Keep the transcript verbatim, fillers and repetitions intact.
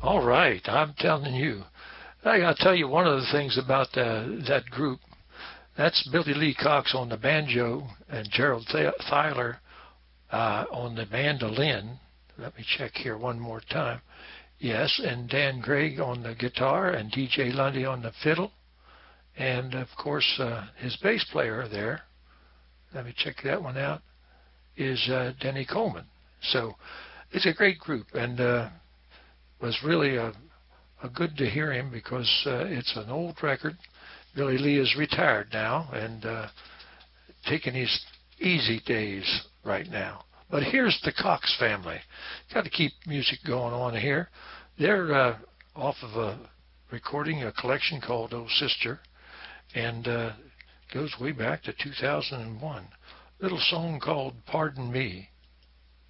All right, I'm telling you. I got to tell you one of the things about uh, that group. That's Billy Lee Cox on the banjo and Gerald Th- Thaler uh, on the mandolin. Let me check here one more time. Yes, and Dan Gregg on the guitar and D J Lundy on the fiddle. And, of course, uh, his bass player there, let me check that one out, is uh, Denny Coleman. So it's a great group, and uh, was really a, a good to hear him because uh, it's an old record. Billy Lee is retired now and uh, taking his easy days right now. But here's the Cox family. Got to keep music going on here. They're uh, off of a recording, a collection called Oh Sister, and uh, goes way back to two thousand one. Little song called Pardon Me.